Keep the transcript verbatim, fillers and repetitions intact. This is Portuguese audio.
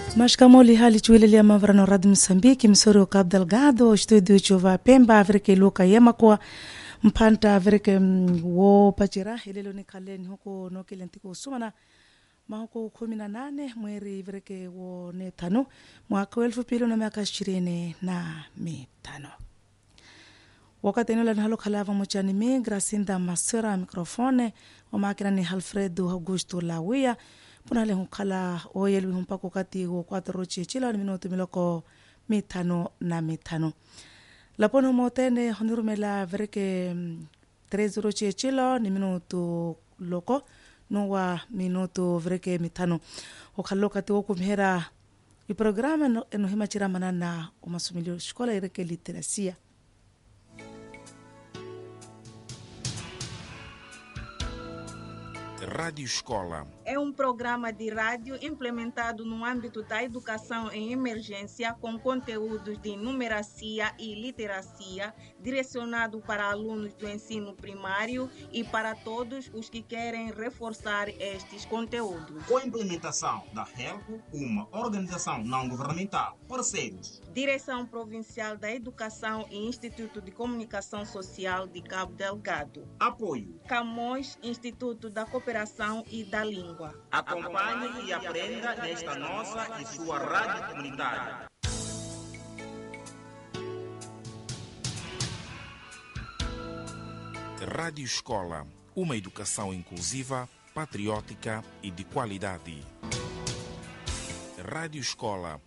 Mas kamoli hali chuile mavra no Radio Moçambique, msori o Cabo Delgado, estúdio Chuva Pemba, avreke luka yema kwa mpanta avreke wo pachira, ilelo ni kaleni huko no kilentiko sumana, mahoko kumi na nane, mweri avreke wo ne tano, mwaka elfu pilo na miaka ishirini na mitano. Wakati eneo la nahalo kalava mchani mi, Gracinda Masura mikrofone, wa makina ni Alfredo Augusto Lawia, puna le hukala oyelu humpako kati wo kwatro chichila ni minuto miloko mitano na mitano. Lapono motene honirumela vereke tres ro chichila ni minuto loko nowa minuto vereke mitano. Okalo kati wo kumhera i programa no eno hima chira manana o masumilio escola ireke literacia. Rádio Escola é um programa de rádio implementado no âmbito da educação em emergência com conteúdos de numeracia e literacia, direcionado para alunos do ensino primário e para todos os que querem reforçar estes conteúdos. Com a implementação da HELCO, uma organização não-governamental, parceiros. Direção Provincial da Educação e Instituto de Comunicação Social de Cabo Delgado. Apoio. Camões, Instituto da Cooperação e da Língua. Acompanhe e aprenda nesta nossa e sua rádio comunitária. Rádio Escola, uma educação inclusiva, patriótica e de qualidade. Rádio Escola,